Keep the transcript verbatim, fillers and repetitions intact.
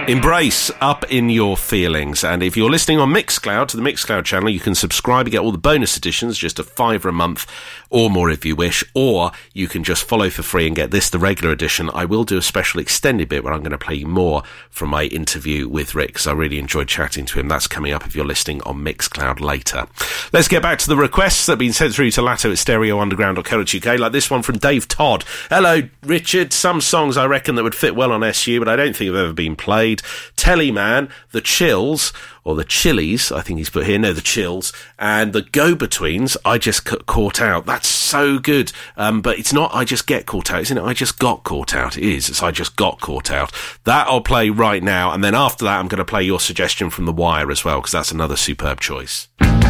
Embrace Up In Your Feelings. And if you're listening on Mixcloud, to the Mixcloud channel, you can subscribe and get all the bonus editions, just a fiver a month or more if you wish, or you can just follow for free and get this, the regular edition. I will do a special extended bit where I'm going to play you more from my interview with Rick, because I really enjoyed chatting to him. That's coming up if you're listening on Mixcloud later. Let's get back to the requests that have been sent through to Latto at stereo underground dot co dot U K, like this one from Dave Todd. Hello, Richard. Some songs I reckon that would fit well on S U, but I don't think have ever been played. Tellyman, The Chills, or The Chilies, I think he's put here, no, The Chills, and The Go-Betweens, I Just Got Caught Out. That's so good, um, but it's not I Just Get Caught Out, isn't it? I Just Got Caught Out. It is, it's I Just Got Caught Out. That I'll play right now, and then after that I'm going to play your suggestion from The Wire as well, because that's another superb choice.